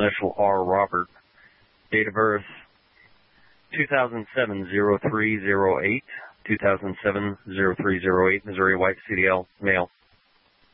initial R, Robert. Date of birth, 2007-0308, 2007-0308, Missouri, white, CDL, male.